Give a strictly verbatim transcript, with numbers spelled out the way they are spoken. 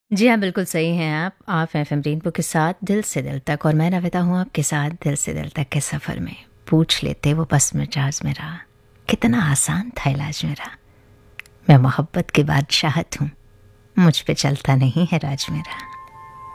जी हाँ, बिल्कुल सही हैं आप। आप एफ़एम रेनबो के साथ दिल से दिल तक, और मैं नविता हूँ आपके साथ दिल से दिल तक के सफ़र में। पूछ लेते वो बस मिजाज मेरा, कितना आसान था इलाज मेरा। मैं मोहब्बत की बादशाहत हूँ, मुझ पे चलता नहीं है राज मेरा।